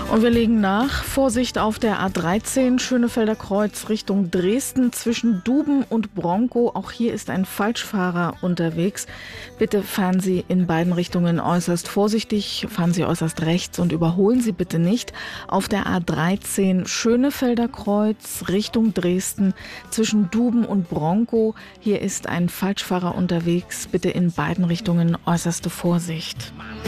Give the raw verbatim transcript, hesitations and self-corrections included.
Und wir legen nach. Vorsicht auf der A dreizehn, Schönefelder Kreuz Richtung Dresden zwischen Duben und Bronkow. Auch hier ist ein Falschfahrer unterwegs. Bitte fahren Sie in beiden Richtungen äußerst vorsichtig. Fahren Sie äußerst rechts und überholen Sie bitte nicht. Auf der A dreizehn, Schönefelder Kreuz Richtung Dresden zwischen Duben und Bronkow. Hier ist ein Falschfahrer unterwegs. Bitte in beiden Richtungen äußerste Vorsicht.